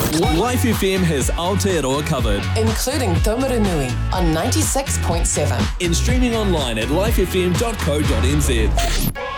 Life FM has Aotearoa covered. Including Taumarunui on 96.7. And streaming online at lifefm.co.nz.